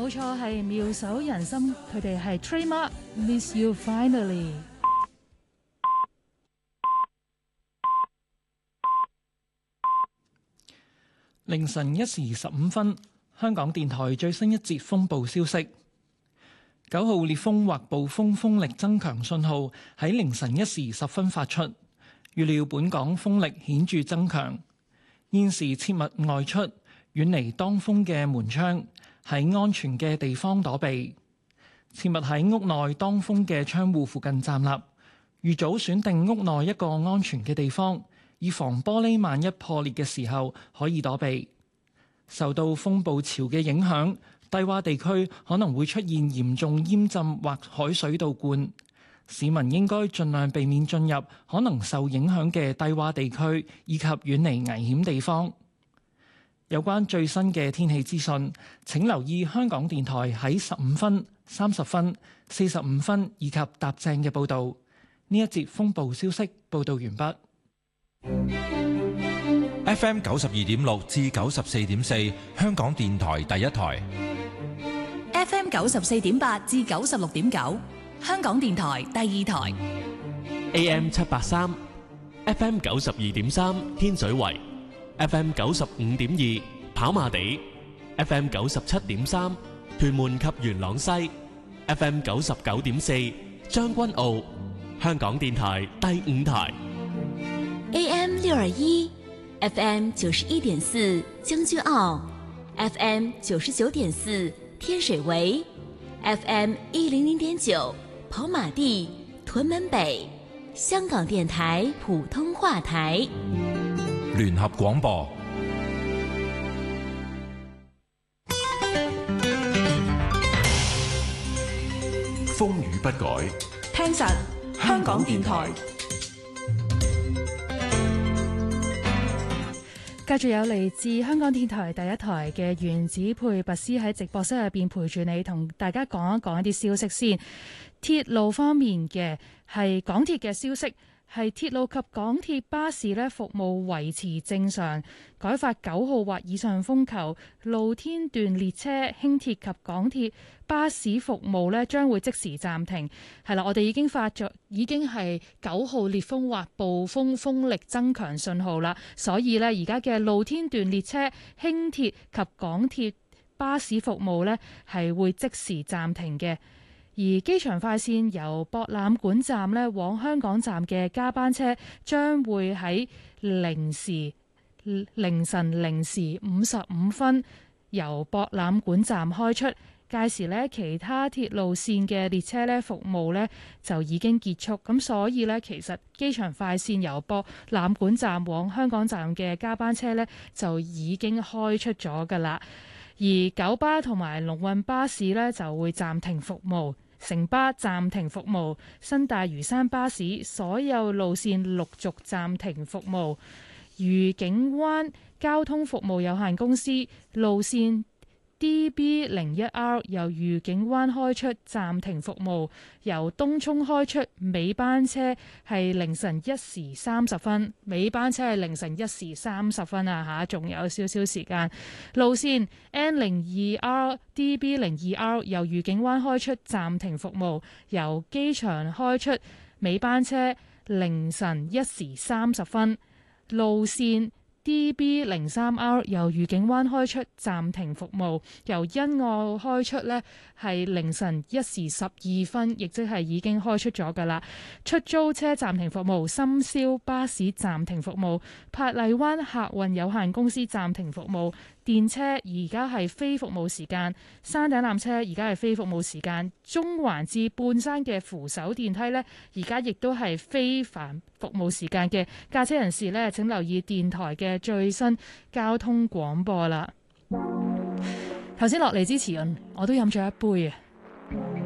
冇錯，係妙手仁心，佢哋係 Trademark Miss You Finally。 凌晨1時15分，香港電台最新一節風暴消息：9號烈風或暴風風力增強信號喺凌晨1時10分發出，預料本港風力顯著增強。現時切勿外出，遠離當風嘅門窗，喺安全嘅地方躲避。切勿喺屋內當風嘅窗戶附近站立，預早選定屋內一個安全嘅地方，以防玻璃萬一破裂嘅時候可以躲避。受到風暴潮嘅影響，低洼地區可能會出現嚴重淹浸或海水倒灌，市民應該盡量避免進入可能受影響嘅低洼地區，以及遠離危險地方。有關最新嘅天氣資訊，請留意香港電台喺15分、30分、45分以及踏正嘅報導。呢一節風暴消息報導完畢。 FM 92.6至94.4，香港電台第一台。 FM 94.8至96.9，香港電台第二台。 AM 783 ，FM 92.3天水圍，FM 95.2跑馬地，FM 97.3屯門及元朗西，FM 99.4將軍澳，香港電台第五台。 AM 621，FM 91.4將軍澳，FM 99.4天水圍，FM 100.9跑馬地屯門北，香港電台普通話台。 聯合廣播。風雨不改， 聽實香港電台。 繼續有嚟自香港電台第一台嘅原子配拔斯喺直播室入邊陪住你，同大家講一講一啲消息先。鐵路方面嘅係港鐵嘅消息，係鐵路及港鐵巴士咧服務維持正常，改發9號或以上風球，露天段列車、輕鐵及港鐵巴士服務咧將會即時暫停。係啦，我哋已經係9號烈風或暴風風力增強信號啦，所以咧而家嘅露天段列車、輕鐵及港鐵巴士服務咧係會即時暫停嘅。而機場快線由博覽館站咧往香港站嘅加班車將會喺凌晨0時55分由博覽館站開出，屆時咧其他鐵路線嘅列車咧服務咧就已經結束，咁所以咧其實機場快線由博覽館站往香港站嘅加班車咧就已經開出咗㗎喇，而九巴同埋龍運巴士咧就會暫停服務。城巴暫停服務，新大嶼山巴士所有路線陸續暫停服務。愉景灣交通服務有限公司路線 DB01R 由愉景灣開出暫停服務，由東涌開出尾班車係凌晨1時30分，尾班車係凌晨1時30分啊嚇，仲有少少時間。路線 N02R DB02R 由愉景灣開出暫停服務，由機場開出尾班車凌晨1時30分。路線DB03R 由愉景灣開出暫停服務，由欣澳開出呢係凌晨1時12分，亦即係已經開出咗㗎喇。出租車暫停服務，深宵巴士暫停服務，珀麗灣客運有限公司暫停服務。電車而家係非服務時間，山頂纜車而家係非服務時間，中環至半山嘅扶手電梯呢，而家亦都係非凡服務時間嘅。駕車人士呢，請留意電台嘅最新交通廣播啦。頭先落嚟之前，我都飲咗一杯啊。